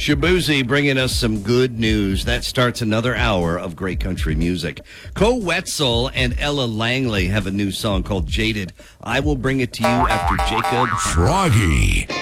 Shabuzi bringing us some good news. That starts another hour of great country music. Co Wetzel and Ella Langley have a new song called Jaded. I will bring it to you after Jacob Froggy.